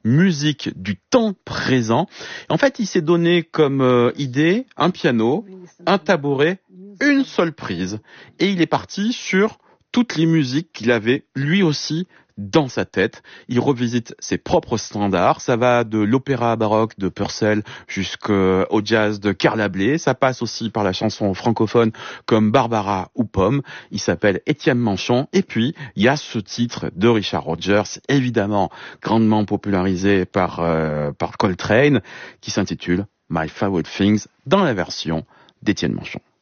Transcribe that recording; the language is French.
musique du temps présent. En fait, il s'est donné comme idée un piano, un tabouret, une seule prise. Et il est parti sur toutes les musiques qu'il avait lui aussi dans sa tête. Il revisite ses propres standards. Ça va de l'opéra baroque de Purcell jusqu'au jazz de Carla Bley. Ça passe aussi par la chanson francophone comme Barbara ou Pomme. Il s'appelle Étienne Manchon. Et puis, il y a ce titre de Richard Rodgers, évidemment grandement popularisé par Coltrane, qui s'intitule My Favorite Things dans la version d'Étienne Manchon.